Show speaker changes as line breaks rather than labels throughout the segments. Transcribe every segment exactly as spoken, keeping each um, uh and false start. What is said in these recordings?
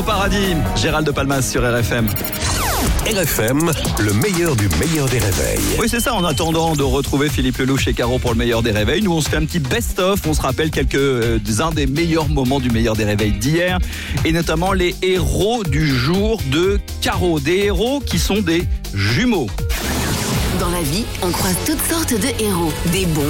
au paradis. Gérald de Palmas sur R F M.
R F M, le meilleur du meilleur des réveils.
Oui, c'est ça, en attendant de retrouver Philippe Lelouch et Caro pour le meilleur des réveils. Nous, on se fait un petit best-of, on se rappelle quelques-uns des meilleurs moments du meilleur des réveils d'hier, et notamment les héros du jour de Caro. Des héros qui sont des jumeaux.
Dans la vie, on croise toutes sortes de héros. Des bons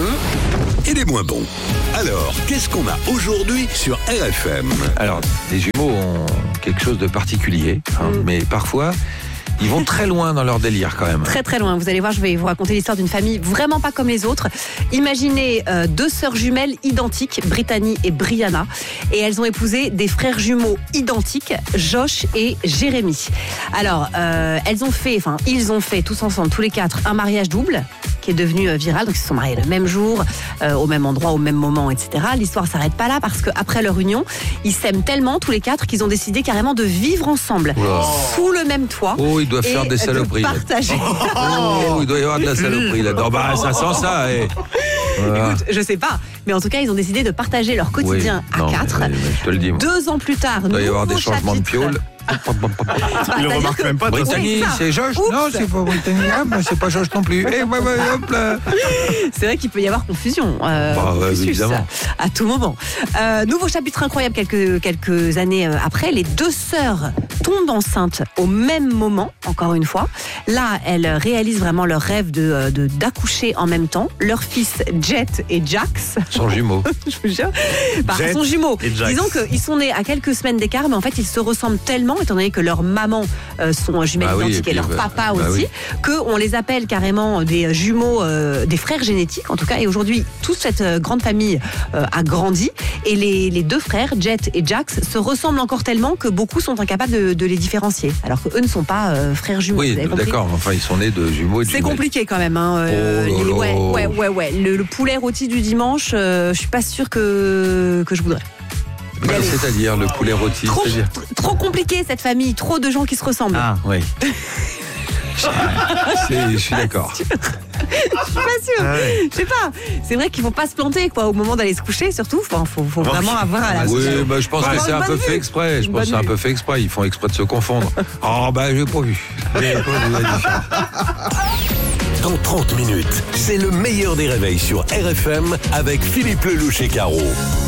et des moins bons. Alors, qu'est-ce qu'on a aujourd'hui sur R F M?
Alors, les jumeaux ont quelque chose de particulier, hein, mm. mais parfois, ils vont très loin dans leur délire quand même.
Très très loin. Vous allez voir, je vais vous raconter l'histoire d'une famille vraiment pas comme les autres. Imaginez euh, deux sœurs jumelles identiques, Brittany et Brianna, et elles ont épousé des frères jumeaux identiques, Josh et Jérémy. Alors, euh, elles ont fait, enfin, ils ont fait tous ensemble, tous les quatre, un mariage double qui est devenu euh, viral. Donc, ils se sont mariés le même jour, euh, au même endroit, au même moment, et cetera. L'histoire s'arrête pas là parce qu'après leur union, ils s'aiment tellement tous les quatre qu'ils ont décidé carrément de vivre ensemble,
wow.
sous le même toit.
Oh, ils doivent faire des saloperies.
Partager.
Oh, il doit y avoir de la saloperie là-dedans. Bah, ça sent ça. Et...
Voilà. Écoute, je sais pas, mais en tout cas, ils ont décidé de partager leur quotidien oui, non, à quatre.
Mais, mais je te le dis, moi.
Deux ans plus tard,
il doit y avoir des changements
chapitre.
de piole.
Il le remarque même pas.
Brittany,
oui,
c'est Josh?
Oups.
Non, c'est pas Brittany. Ah, bah, c'est pas Josh non plus. Et bah, bah, hop là.
C'est vrai qu'il peut y avoir confusion. Euh,
bah, ouais, évidemment.
À tout moment. Euh, nouveau chapitre incroyable quelques, quelques années après. Les deux sœurs tombent enceintes au même moment, encore une fois. Là, elles réalisent vraiment leur rêve de, de, d'accoucher en même temps. Leurs fils, Jet et Jax.
Sont jumeaux.
Je vous jure. Bah, sont jumeaux. Disons qu'ils sont nés à quelques semaines d'écart, mais en fait, ils se ressemblent tellement, étant donné que leurs mamans euh, sont jumelles bah identiques oui, et, et leur bah, papa bah aussi, oui. qu'on les appelle carrément des jumeaux, euh, des frères génétiques en tout cas. Et aujourd'hui, toute cette euh, grande famille euh, a grandi. Et les, les deux frères, Jet et Jax, se ressemblent encore tellement que beaucoup sont incapables de, de les différencier. Alors qu'eux ne sont pas euh, frères jumeaux.
Oui, d'accord. Enfin, ils sont nés de jumeaux et de
C'est
jumelles.
compliqué quand même. Hein, euh,
oh
les, ouais, ouais, ouais, ouais. Le, le poulet rôti du dimanche, euh, je suis pas sûre que, que je voudrais.
Bah, c'est-à-dire le poulet rôti.
Trop,
c'est-à-dire...
trop compliqué cette famille, trop de gens qui se ressemblent.
Ah oui. c'est, je suis d'accord.
Je suis pas sûre. Ah ouais. Je sais pas. C'est vrai qu'il faut pas se planter quoi au moment d'aller se coucher surtout. Enfin, faut, faut vraiment avoir à la.
Oui, bah, je pense ouais, que c'est un peu fait exprès. Je pense que c'est un peu fait exprès. Ils font exprès de se confondre. Oh bah j'ai pas vu. J'ai pas vu.
Dans trente minutes, c'est le meilleur des réveils sur R F M avec Philippe Lelouch et Caro.